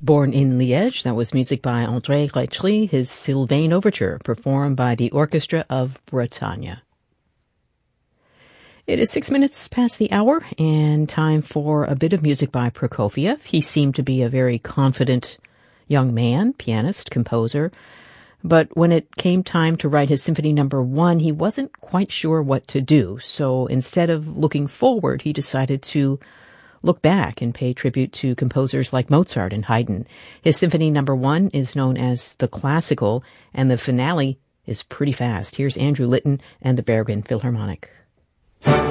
Born in Liège, that was music by André Reitry, his Sylvain Overture, performed by the Orchestra of Bretagne. It is 6 minutes past the hour, and time for a bit of music by Prokofiev. He seemed to be a very confident young man, pianist, composer, but when it came time to write his Symphony No. 1, he wasn't quite sure what to do. So instead of looking forward, he decided to look back and pay tribute to composers like Mozart and Haydn. His Symphony No. 1 is known as the Classical, and the finale is pretty fast. Here's Andrew Litton and the Bergen Philharmonic.